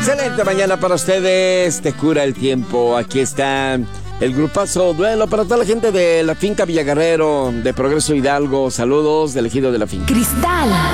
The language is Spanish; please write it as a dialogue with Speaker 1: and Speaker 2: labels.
Speaker 1: Excelente mañana para ustedes. Te cura el tiempo. Aquí está el grupazo Duelo para toda la gente de la finca Villaguerrero de Progreso Hidalgo. Saludos del ejido de la finca.
Speaker 2: Cristal